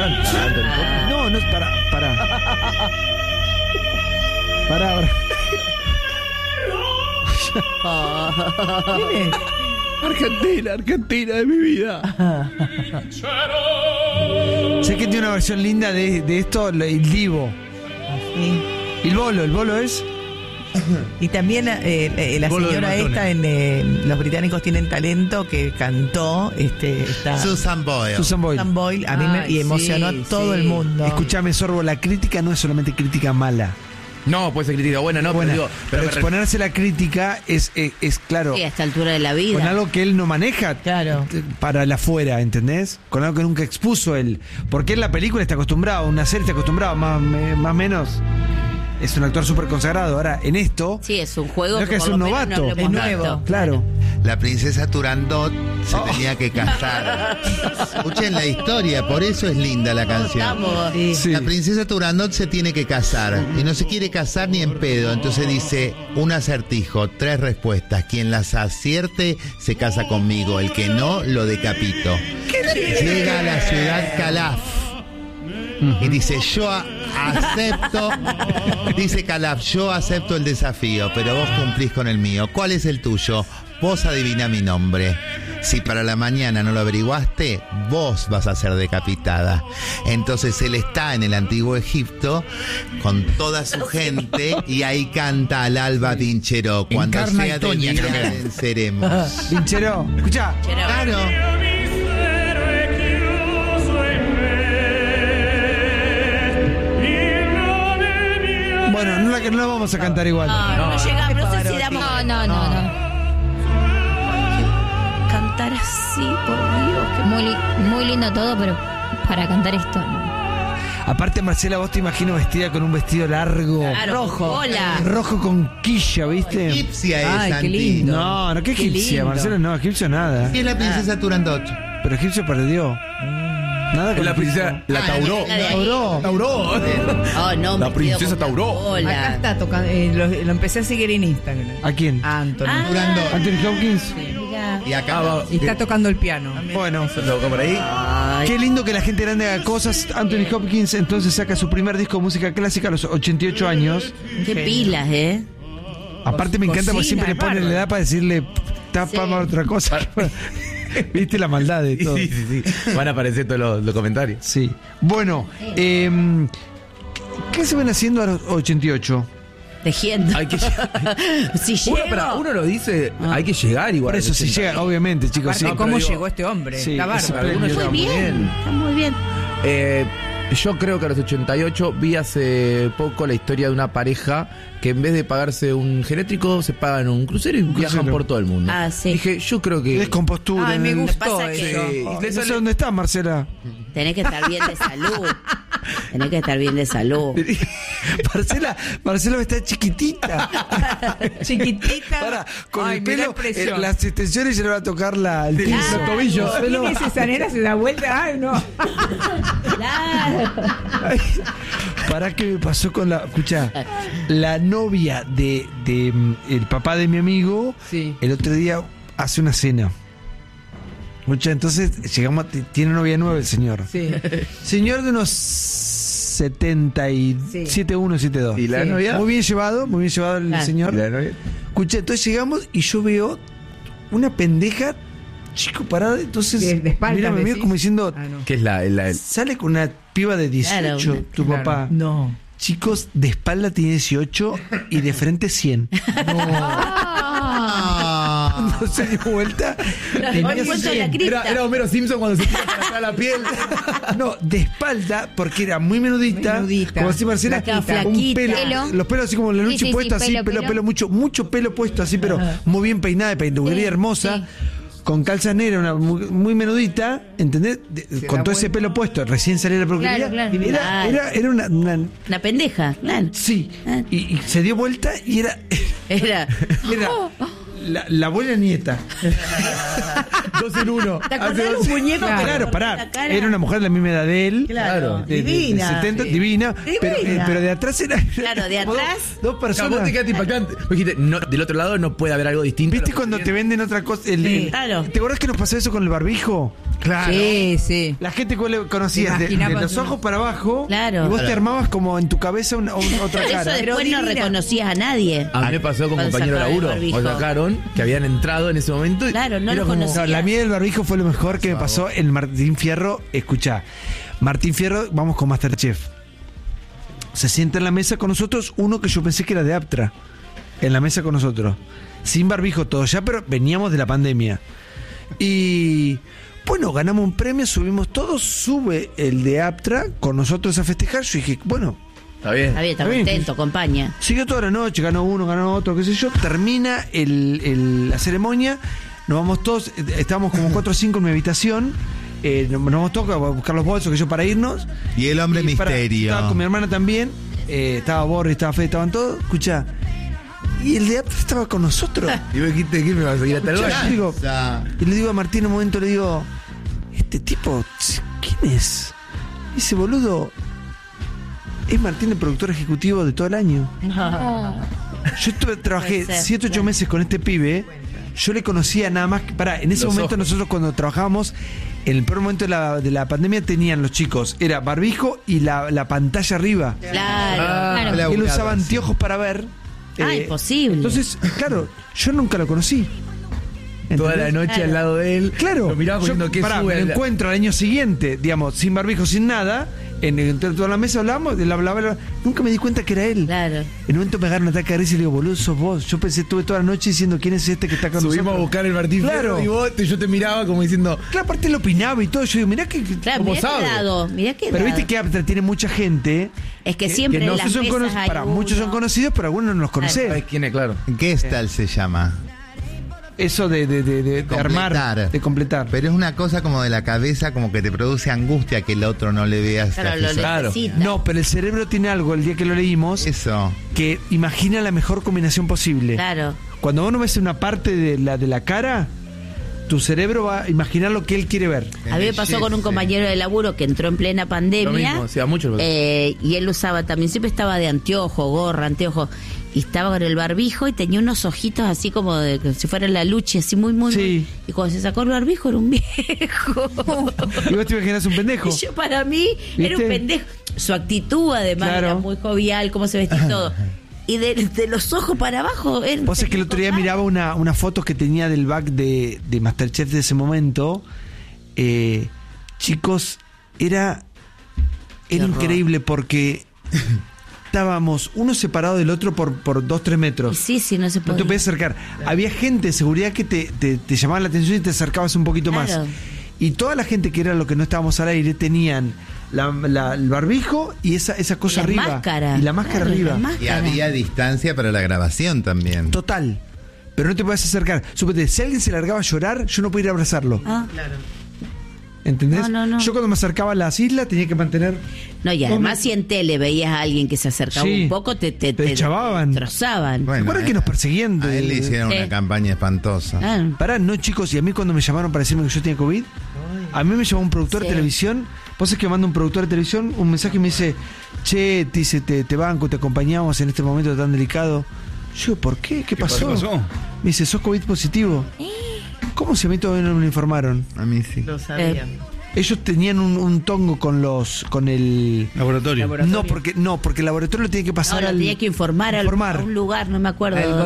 No, no, pará. ¿Quién es? Argentina de mi vida. Sé que tiene una versión linda de esto, el Divo. Sí. ¿Y el bolo es? Y también la señora esta en Los Británicos Tienen Talento, que cantó está Susan Boyle. Susan Boyle. a mí y emocionó a todo el mundo. Escuchame, Sorbo, la crítica no es solamente crítica mala. No, puede ser crítica buena, no, Buena, pero digo... pero exponerse la crítica es claro. Sí, a esta altura de la vida. Con algo que él no maneja para el afuera, ¿entendés? Con algo que nunca expuso él. Porque en la película está acostumbrado, una serie está acostumbrado, más o menos. Es un actor súper consagrado. Ahora, en esto... Sí, es un juego no es que es por un lo menos novato. no lo Es hemos nuevo, visto. claro. La princesa Turandot se tenía que casar. Escuchen la historia, por eso es linda la canción. Sí. La princesa Turandot se tiene que casar y no se quiere casar ni en pedo. Entonces dice un acertijo, 3 respuestas. Quien las acierte se casa conmigo, el que no lo decapito. Llega a la ciudad Calaf y dice yo acepto. Dice Calaf, yo acepto el desafío, pero vos cumplís con el mío. ¿Cuál es el tuyo? Vos adivina mi nombre. Si para la mañana no lo averiguaste, vos vas a ser decapitada. Entonces él está en el antiguo Egipto con toda su gente y ahí canta al alba Vincheró. Cuando Encarna sea de Toña, día creo que era. venceremos. Vincheró, escuchá. Claro. Bueno, no la vamos a cantar igual. No llegamos, no sé si damos. No. Cantar así, por Dios. Muy lindo todo, pero para cantar esto no. Aparte, Marcela, vos te imagino vestida con un vestido largo. Claro, rojo. Hola. Rojo con quilla, ¿viste? Egipcia es, Ay, qué Santi. lindo. No, ¿qué Qué egipcia, lindo. Marcela? No, egipcio nada. Y es la princesa Turandot. Pero egipcio perdió. Nada Es con la egipcio. princesa, la Tauró. la de ahí. Tauró. Tauró. Oh, no, La me princesa quedo con Tauró. Acá Hola. está tocando, lo empecé a seguir en Instagram. ¿A quién? Anthony. Turandot. Anthony Hopkins. Mira. Y acá Y está tocando el piano. Bueno, ¿Lo tocó por ahí? Ay, qué lindo que la gente grande haga cosas. Anthony Hopkins entonces saca su primer disco de música clásica a los 88 años. qué pilas, ¿eh? Aparte me encanta porque siempre le ponen la edad para decirle tapa Sí. para otra cosa. Viste la maldad de todo. Sí. Van a aparecer todos los comentarios. Sí. Bueno, ¿qué se ven haciendo a los 88? Tejiendo. Hay que... Si llego. uno lo dice, hay que llegar igual. Por eso, si llega, obviamente, chicos. Aparte, Sí, ¿cómo pero digo- llegó este hombre? Sí, Está ese bárbaro. premio Algunos está Muy bien. Está muy bien. Yo creo que a los 88 vi hace poco la historia de una pareja que en vez de pagarse un genétrico se pagan un crucero y viajan crucero. por todo el mundo. Ah, sí. Dije, yo creo que... descompostura. Ay, me en el- gustó pasa que- eso. Sí. No sé dónde está, Marcela. Tenés que estar bien de salud. Tenés que estar bien de salud. Marcela está chiquitita. Chiquitita. Pará, con Ay, el me da pelo, impresión. las extensiones ya le va a tocar el piso. Los tobillos. ¿Quién es esa nena? Se da vuelta. Ay, no. Claro. Pará, ¿qué me pasó con la... Escuchá, la novia de el papá de mi amigo, Sí. el otro día hace una cena. Escuchá, entonces llegamos, tiene novia nueva el señor. Sí. Señor de unos 77, 1, 72. ¿Y la Sí. novia? Muy bien llevado el Claro. señor. ¿Y la novia? Escucha, entonces llegamos y yo veo una pendeja, chico, parada. Entonces, De espaldas, mira, me miro decís. como diciendo, Ah, no. ¿Qué es la sale con una piba de 18, Claro. tu Claro. papá. No. Chicos, de espalda tiene 18 y de frente 100. No se dio vuelta. tenía Hoy cuento la 100. cripta. Era Homero Simpson cuando se tira para atrás la piel. No, de espalda, porque era muy menudita. Menudita. Como así Marcela, Flaquita. un pelo, Pelo. los pelos así como la lucha Sí, puesto, así, pelo. mucho pelo puesto, así, pero muy bien peinada, de peluquería hermosa. Con calzas negras, una muy menudita, ¿entendés? Con da todo ese vuelta. pelo puesto, recién salió la peluquería. Claro. Era una Una pendeja, claro. sí, y se dio vuelta y era la abuela nieta. 2 en 1. ¿Te acordás de un muñeco? Claro. Claro, pará. La cara. Era una mujer de la misma edad de él. Claro. De Divina. 70, Sí. divina. Pero, Divina. pero de atrás era. Claro, de como atrás. Dos Vos personas. te quedaste impactante. Vos dijiste, no, del otro lado no puede haber algo distinto. ¿Viste cuando te venden otra cosa? Claro. ¿Te acordás que nos pasó eso con el barbijo? Claro. Sí. La gente que le conocías de los ojos para abajo. Claro. Y vos te armabas como en tu cabeza otra Eso cara. después no reconocías a nadie. A mí me pasó con Cuando compañero de sacaba el laburo. barbijo. O sacaron, que habían entrado en ese momento. Claro, no Era lo como- conocía. No, la mía del barbijo fue lo mejor que me pasó en Martín Fierro. Escuchá, Martín Fierro, vamos con Masterchef. Se sienta en la mesa con nosotros uno que yo pensé que era de Aptra. En la mesa con nosotros. Sin barbijo todo ya, pero veníamos de la pandemia. Y bueno, ganamos un premio, subimos todos, sube el de Aptra con nosotros a festejar. Yo dije, bueno, Está bien. Está bien, está Está bien. contento, acompaña. siguió toda la noche, ganó uno, ganó otro, qué sé yo. Termina la ceremonia, nos vamos todos, estábamos como 4 o 5 en mi habitación. Nos vamos todos a buscar los bolsos, que yo para irnos. Y el hombre misterio. Estaba con mi hermana también, estaba Boris, estaba Fede, estaban todos. Escuchá, y el de Aptra estaba con nosotros. Y vos dijiste que me vas a seguir hasta el Escuchá, baño. yo digo, Ya. y le digo a Martín en un momento, le digo, este tipo, ¿quién es? Ese boludo es Martín, el productor ejecutivo de todo el año. Trabajé Puede ser, 7, 8 claro. meses con este pibe. Yo le conocía nada más. En ese Los momento ojos. nosotros cuando trabajábamos, en el peor momento de la pandemia tenían los chicos, era barbijo y la pantalla arriba. Claro. Claro. Él usaba anteojos para ver. Imposible. Entonces, claro, yo nunca lo conocí. Toda la ¿Entendés? noche Claro. al lado de él. Claro, Lo miraba yo, diciendo que pará, me sube. lo encuentro al año siguiente, digamos, sin barbijo, sin nada, entre toda la mesa hablamos, él hablaba, nunca me di cuenta que era él. Claro. En un momento me agarra un ataque de risa y le digo, boludo, sos vos. Yo pensé, estuve toda la noche diciendo quién es este que está con Subimos nosotros. a buscar el Martín Claro. Fierro y vos, yo te miraba como diciendo. Claro, aparte él opinaba y todo. Yo digo, mirá que. Claro, ¿Cómo mirá sabe? qué dado, mirá qué Pero dado. viste que Aptra tiene mucha gente. Es que siempre no en las son mesas hay muchos son uno. conocidos, pero algunos no los conocés. ¿Sabes quién es? Claro. Gestalt se llama. Eso de armar, Completar. de completar. Pero es una cosa como de la cabeza, como que te produce angustia que el otro no le veas. Claro, lo Claro. necesita. No, pero el cerebro tiene algo, el día que lo leímos, Eso. que imagina la mejor combinación posible. Claro. Cuando vos no ves una parte de la cara, tu cerebro va a imaginar lo que él quiere ver. A mí me pasó con un compañero de laburo que entró en plena Lo pandemia. mismo, o sea, mucho. Y él usaba también, siempre estaba de anteojo, gorra, anteojo. Y estaba con el barbijo y tenía unos ojitos así como de que si fuera la lucha, así muy. Sí. Y cuando se sacó el barbijo era un viejo. Y vos te imaginás un pendejo. Y yo para mí era ¿Viste? un pendejo. Su actitud además Claro. era muy jovial, cómo se vestía y todo. Y de los ojos para abajo. Era un Vos es que el otro día pendejo miraba una foto que tenía del back de Masterchef de ese momento. Chicos, era horror. increíble porque estábamos uno separado del otro por 2-3 Y metros. sí, no se No podía. te podías acercar. Había gente de seguridad que te llamaba la atención y te acercabas un poquito Claro. más. Y toda la gente que era lo que no estábamos al aire tenían el barbijo y esa cosa Y la arriba. máscara. Y la máscara Claro, arriba. la máscara. Y había distancia para la grabación también. Total. Pero no te podías acercar. Súpete, si alguien se largaba a llorar, yo no podía ir a abrazarlo. Ah, ¿Entendés? No. Yo cuando me acercaba a las islas tenía que mantener. no, y además si en tele veías a alguien que se acercaba Sí. un poco, te chavaban. destrozaban. Bueno, ¿Recuerdan que nos perseguían? A él le hicieron Sí. una campaña espantosa. Ah, Pará, no, chicos, y a mí cuando me llamaron para decirme que yo tenía COVID, a mí me llamó un productor de Sí. televisión. Vos sabés que me manda un productor de televisión un mensaje y me dice, che, te banco, te acompañamos en este momento tan delicado. Yo, ¿por qué? ¿Qué pasó? Me dice, sos COVID positivo. ¿Cómo si a mí todavía no me lo informaron? A mí sí. Lo sabían. Ellos tenían un tongo con el Laboratorio. No, porque el laboratorio lo tiene que pasar ahora al tenía que informar a un lugar, no me acuerdo.